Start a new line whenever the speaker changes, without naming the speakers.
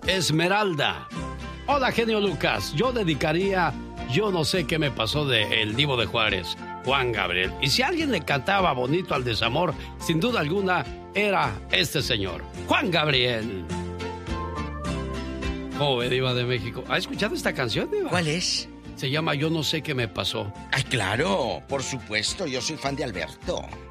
Esmeralda. Hola, genio Lucas. Yo dedicaría Yo no sé qué me pasó de El Divo de Juárez, Juan Gabriel. Y si alguien le cantaba bonito al desamor, sin duda alguna, era este señor, Juan Gabriel. Joven Diva de México. ¿Ha escuchado esta canción, Diva?
¿Cuál es?
Se llama Yo no sé qué me pasó.
Ay, claro, por supuesto, yo soy fan de Alberto.